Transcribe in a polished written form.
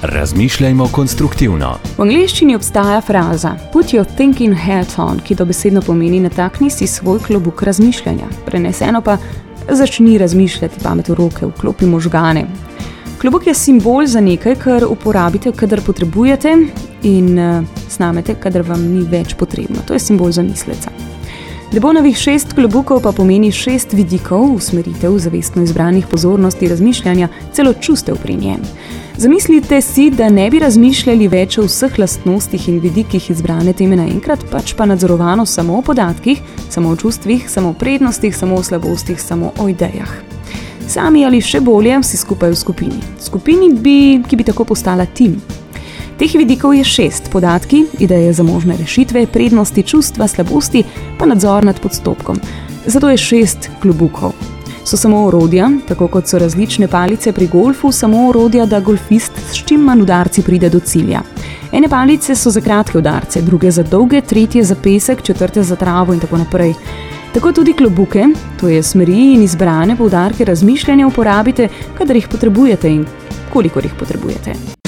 Razmišljajmo konstruktivno. V angleščini obstaja fraza Put your thinking hat on, ki dobesedno pomeni natakni si svoj klobuk razmišljanja. Preneseno pa začni razmišljati, pamet v roke, vklopi možgane. Klobuk je simbol za nekaj, kar uporabite, kadar potrebujete in snamete, kadar vam ni več potrebno. To je simbol za misleca. Lebonovih 6 klobukov pa pomeni 6 vidikov, usmeritev, zavestno izbranih pozornosti, razmišljanja, celo čustev pri njem. Zamislite si, da ne bi razmišljali več o vseh lastnostih in vidikih izbrane teme naenkrat, pač pa nadzorovano samo o podatkih, samo o čustvih, samo o prednostih, samo o slabostih, samo o idejah. Sami ali še bolje, vsi skupaj v skupini. Skupini, ki bi tako postala tim. Teh vidikov je 6. Podatki, ideje za možne rešitve, prednosti, čustva, slabosti, pa nadzor nad postopkom. Zato je 6 klobukov. So samo orodja, tako kot so različne palice pri golfu, samo orodja, da golfist s čim manj udarci pride do cilja. Ene palice so za kratke udarce, druge za dolge, tretje za pesek, četrte za travo in tako naprej. Tako tudi klobuke, to je smeri in izbrane poudarke razmišljanja uporabite, kadar jih potrebujete in kolikor jih potrebujete.